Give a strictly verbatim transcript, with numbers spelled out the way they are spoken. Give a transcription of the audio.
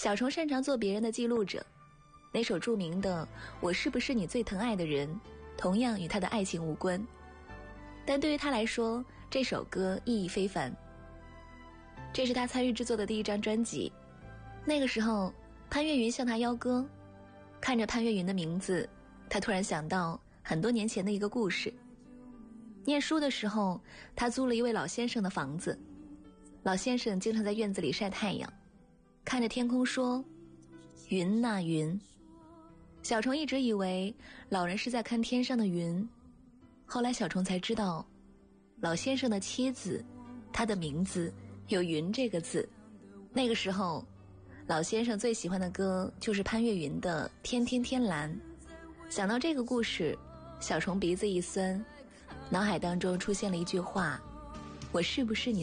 小虫擅长做别人的记录者，那首著名的《我是不是你最疼爱的人》同样与他的爱情无关，但对于他来说，这首歌意义非凡。这是他参与制作的第一张专辑，那个时候潘越云向他邀歌，看着潘越云的名字，他突然想到很多年前的一个故事。念书的时候，他租了一位老先生的房子，老先生经常在院子里晒太阳，看着天空说：云呐云。小虫一直以为老人是在看天上的云，后来小虫才知道，老先生的妻子，她的名字有云这个字。那个时候老先生最喜欢的歌就是潘越云的《天天天蓝》。想到这个故事，小虫鼻子一酸，脑海当中出现了一句话：我是不是你